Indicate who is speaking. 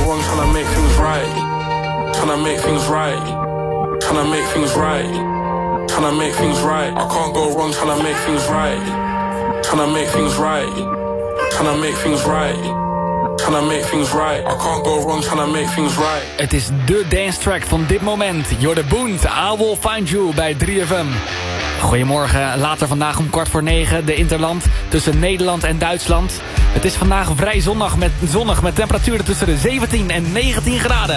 Speaker 1: wrong trying to make things right. Trying to make things right. Trying to make things right. Trying to make things right. I can't go wrong trying to make things right. Trying to make things right. Trying to make things right. Trying to make things right. I can't go wrong trying to make things right.
Speaker 2: Het is de dance track van dit moment. Jorde Boont, I Will Find You bij 3FM. Goedemorgen, later vandaag om 8:45 de Interland tussen Nederland en Duitsland. Het is vandaag vrij zonnig met temperaturen tussen de 17 en 19 graden.